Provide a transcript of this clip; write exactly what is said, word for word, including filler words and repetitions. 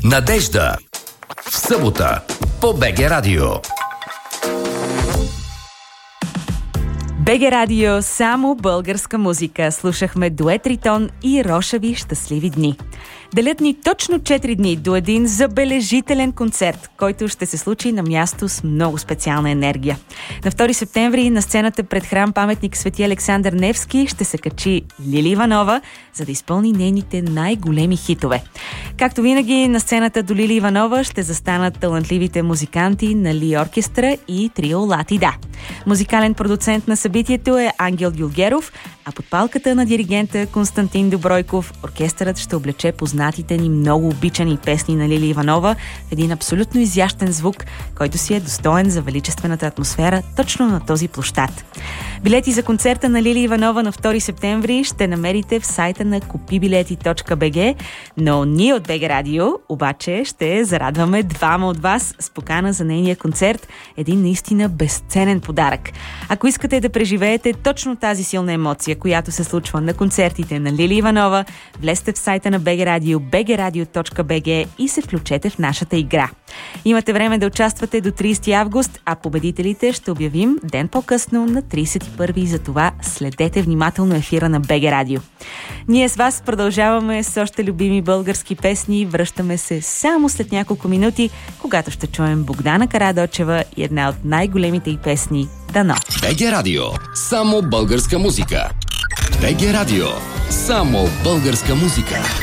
Надежда. В събота по БГ Радио. БГ Радио, само българска музика. Слушахме дует Ритон и Рошави щастливи дни. Делят ни точно четири дни до един забележителен концерт, който ще се случи на място с много специална енергия. На втори септември на сцената пред храм паметник Свети Александър Невски ще се качи Лили Иванова, за да изпълни нейните най-големи хитове. Както винаги, на сцената до Лили Иванова ще застанат талантливите музиканти на Ли Оркестра и трио Лати Да. Музикален продуцент на събитието е Ангел Гюлгеров, а под палката на диригента Константин Добройков оркестърът ще облече познатите ни много обичани песни на Лили Иванова в един абсолютно изящен звук, който си е достоен за величествената атмосфера точно на този площад. Билети за концерта на Лили Иванова на втори септември ще намерите в сайта на купи билети точка би джи, но ние от БГ Радио обаче ще зарадваме двама от вас с покана за нейния концерт, един наистина безценен подарък. Ако искате да преживеете точно тази силна емоция, която се случва на концертите на Лили Иванова, влезте в сайта на БГ Радио, би джи радио точка би джи и се включете в нашата игра. Имате време да участвате до тридесети август, а победителите ще обявим ден по-късно на тридесет и първи. За това следете внимателно ефира на БГ Радио. Ние с вас продължаваме с още любими български песни. Връщаме се само след няколко минути, когато ще чуем Богдана Карадочева и една от най-големите й песни «Дано». БГ Радио. Само българска музика. БГ Радио. Само българска музика.